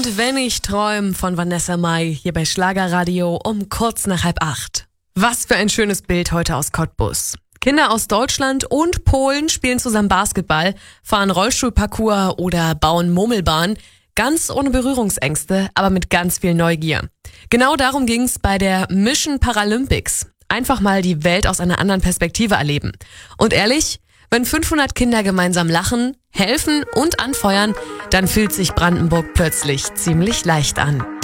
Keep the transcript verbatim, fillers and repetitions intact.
Und wenn ich träum von Vanessa Mai hier bei Schlagerradio um kurz nach halb acht. Was für ein schönes Bild heute aus Cottbus. Kinder aus Deutschland und Polen spielen zusammen Basketball, fahren Rollstuhlparcours oder bauen Murmelbahn. Ganz ohne Berührungsängste, aber mit ganz viel Neugier. Genau darum ging's bei der Mission Paralympics. Einfach mal die Welt aus einer anderen Perspektive erleben. Und ehrlich, wenn fünfhundert Kinder gemeinsam lachen, helfen und anfeuern, dann fühlt sich Brandenburg plötzlich ziemlich leicht an.